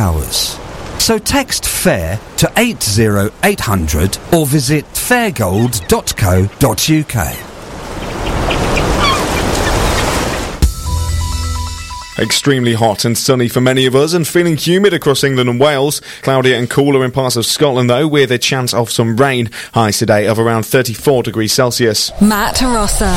hours. So text FAIR to 80800 or visit fairgold.co.uk. Extremely hot and sunny for many of us and feeling humid across England and Wales. Cloudier and cooler in parts of Scotland though, with a chance of some rain. Highs today of around 34 degrees Celsius. Matt Rossa.